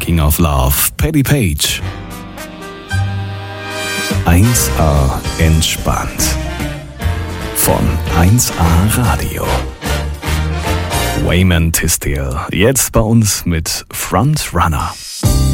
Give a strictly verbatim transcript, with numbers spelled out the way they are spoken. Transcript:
Making of Love, Paddy Page. eins A entspannt. Von eins A Radio. Wayman Tisdale, jetzt bei uns mit Frontrunner.